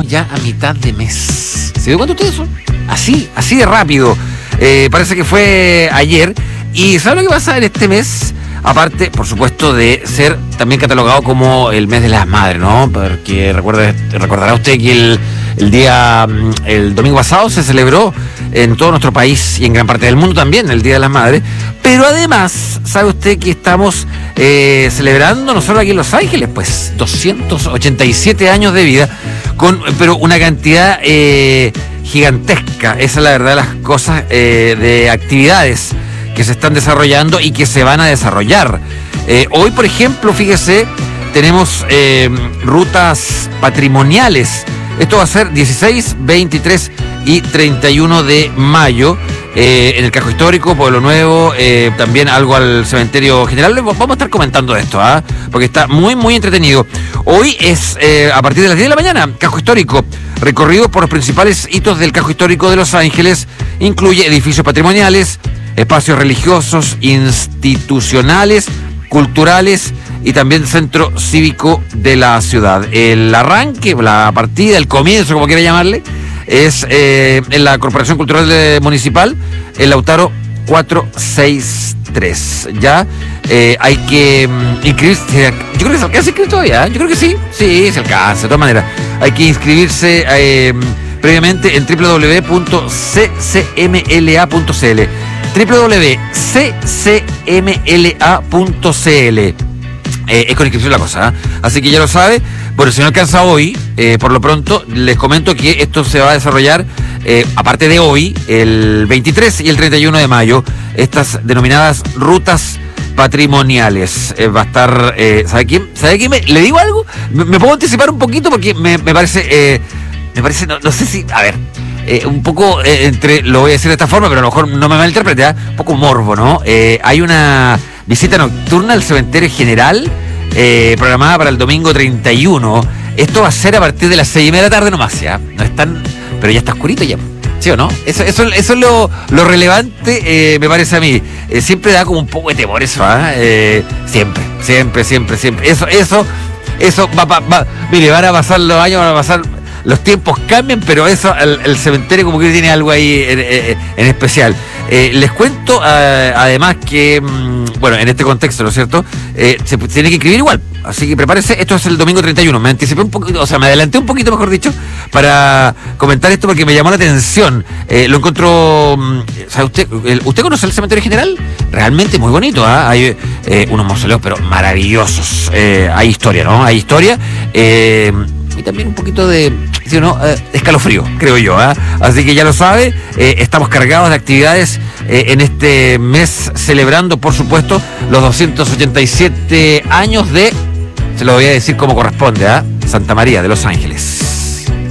estamos ya a mitad de mes. ¿Se dio cuenta usted de eso? Así de rápido. Parece que fue ayer. ¿Y sabe lo que pasa en este mes? Aparte, por supuesto, de ser también catalogado como el mes de las madres, ¿no? Porque recordará usted que el domingo pasado se celebró en todo nuestro país y en gran parte del mundo también el Día de las Madres. Pero además, ¿sabe usted que estamos celebrando nosotros aquí en Los Ángeles? Pues 287 años de vida, pero una cantidad gigantesca. Esa es la verdad de las cosas, de actividades que se están desarrollando y que se van a desarrollar. Hoy, por ejemplo, fíjese, tenemos rutas patrimoniales. Esto va a ser 16, 23 y 31 de mayo en el Casco Histórico, Pueblo Nuevo, también algo al Cementerio General. Vamos a estar comentando esto, porque está muy, muy entretenido. Hoy es a partir de las 10 de la mañana, Casco Histórico, recorrido por los principales hitos del Casco Histórico de Los Ángeles. Incluye edificios patrimoniales, espacios religiosos, institucionales, culturales y también centro cívico de la ciudad. El arranque, la partida, el comienzo, como quiera llamarle, es en la Corporación Cultural Municipal, el Lautaro 463. Ya hay que inscribirse. Yo creo que se alcanza a inscribir todavía. Yo creo que sí. Sí, se alcanza. De todas maneras, hay que inscribirse previamente en www.ccmla.cl. www.ccmla.cl. Es con inscripción la cosa, así que ya lo sabe. Bueno, si no alcanza hoy, por lo pronto les comento que esto se va a desarrollar aparte de hoy, el 23 y el 31 de mayo, estas denominadas rutas patrimoniales. Va a estar, ¿sabe quién? ¿Le digo algo? Me puedo anticipar un poquito porque me parece, no sé si, a ver, un poco lo voy a decir de esta forma, pero a lo mejor no me malinterprete, un poco morbo, ¿no? Hay una visita nocturna al Cementerio General programada para el domingo 31. Esto va a ser a partir de las 6:30 de la tarde nomás, ¿ya? No es tan, pero ya está oscurito ya, ¿sí o no? Eso es lo relevante, me parece a mí. Siempre da como un poco de temor eso, siempre. Eso va, mire, van a pasar los años, van a pasar, los tiempos cambian, pero eso, el cementerio como que tiene algo ahí en especial. Les cuento además que, bueno, en este contexto, ¿no es cierto? Se tiene que inscribir igual, así que prepárese. Esto es el domingo 31. Me anticipé un poquito, o sea, me adelanté un poquito, mejor dicho, para comentar esto porque me llamó la atención. Lo encontró, ¿sabe usted conoce el Cementerio General? Realmente muy bonito, hay unos mausoleos, pero maravillosos. Hay historia, ¿no? Hay historia. Y también un poquito de, ¿sí o no? Escalofrío, creo yo, Así que ya lo sabe, estamos cargados de actividades en este mes, celebrando, por supuesto, los 287 años de, se lo voy a decir como corresponde, Santa María de Los Ángeles.